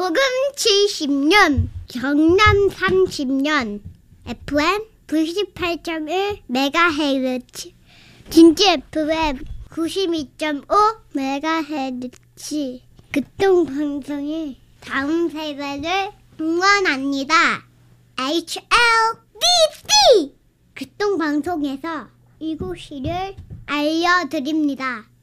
복음 70년, 경남 30년, FM 98.1 메가헤르츠, 진지 FM 92.5 메가헤르츠. 극동방송의 다음 세대를 응원합니다. HLBC 극동방송에서 이곳을 알려드립니다.